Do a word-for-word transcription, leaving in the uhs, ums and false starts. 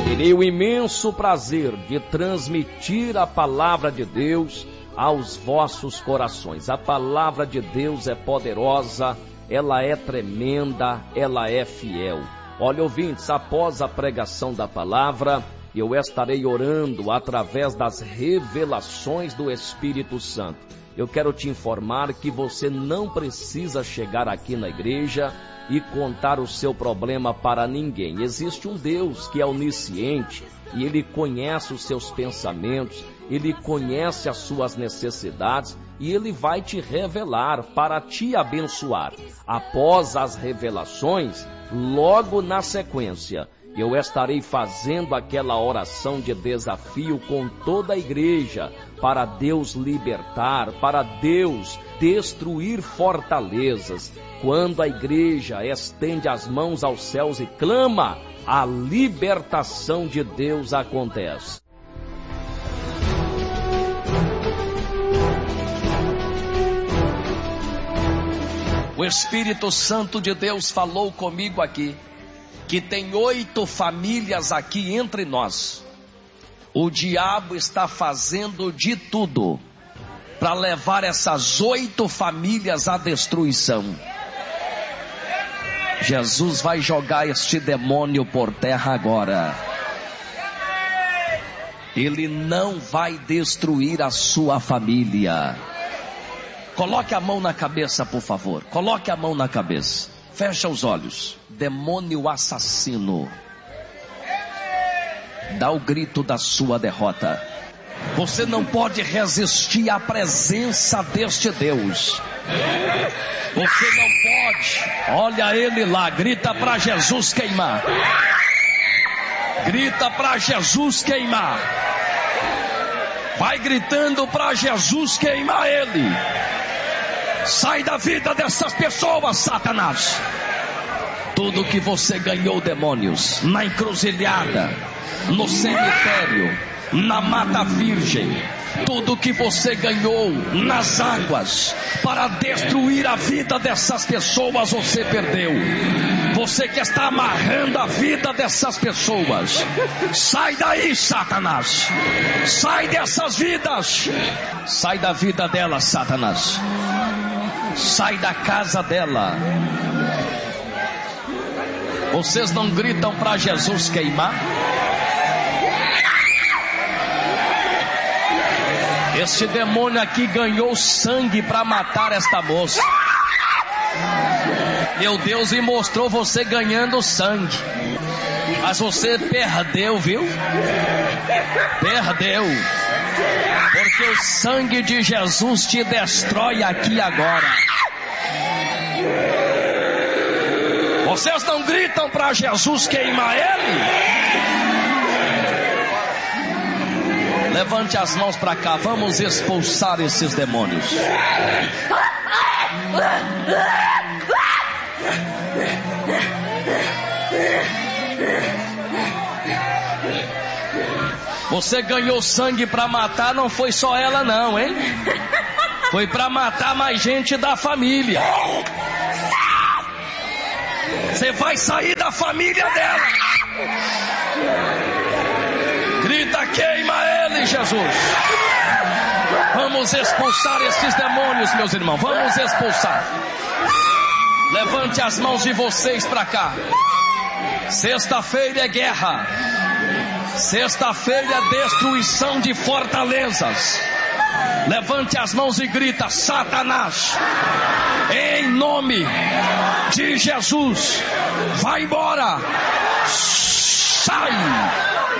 Terei o imenso prazer de transmitir a palavra de Deus aos vossos corações. A palavra de Deus é poderosa, ela é tremenda, ela é fiel. Olha, ouvintes, após a pregação da palavra, eu estarei orando através das revelações do Espírito Santo. Eu quero te informar que você não precisa chegar aqui na igreja e contar o seu problema para ninguém. Existe um Deus que é onisciente e Ele conhece os seus pensamentos, Ele conhece as suas necessidades e Ele vai te revelar para te abençoar. Após as revelações, logo na sequência, eu estarei fazendo aquela oração de desafio com toda a igreja para Deus libertar, para Deus destruir fortalezas. Quando a igreja estende as mãos aos céus e clama, a libertação de Deus acontece. O Espírito Santo de Deus falou comigo aqui, que tem oito famílias aqui entre nós. O diabo está fazendo de tudo para levar essas oito famílias à destruição. Jesus vai jogar este demônio por terra agora. Ele não vai destruir a sua família. Coloque a mão na cabeça, por favor. Coloque a mão na cabeça. Fecha os olhos. Demônio assassino, dá o grito da sua derrota. Você não pode resistir à presença deste Deus. Você não pode. Olha ele lá, grita para Jesus queimar. Grita para Jesus queimar. Vai gritando para Jesus queimar ele. Sai da vida dessas pessoas, Satanás. Tudo que você ganhou, demônios, na encruzilhada, no cemitério, na mata virgem, tudo que você ganhou nas águas para destruir a vida dessas pessoas, você perdeu. Você que está amarrando a vida dessas pessoas, sai daí, Satanás. Sai dessas vidas. Sai da vida dela, Satanás. Sai da casa dela. Vocês não gritam para Jesus queimar? Este demônio aqui ganhou sangue para matar esta moça. Meu Deus, me mostrou você ganhando sangue. Mas você perdeu, viu? Perdeu. Porque o sangue de Jesus te destrói aqui agora. Vocês não gritam para Jesus queimar ele? Levante as mãos para cá, vamos expulsar esses demônios. Você ganhou sangue para matar, não foi só ela não, hein? Foi para matar mais gente da família. Você vai sair da família dela. Grita, queima ele, Jesus. Vamos expulsar esses demônios, meus irmãos. Vamos expulsar. Levante as mãos de vocês para cá. Sexta-feira é guerra. Sexta-feira é destruição de fortalezas. Levante as mãos e grita, Satanás, em nome de Jesus, vai embora, sai.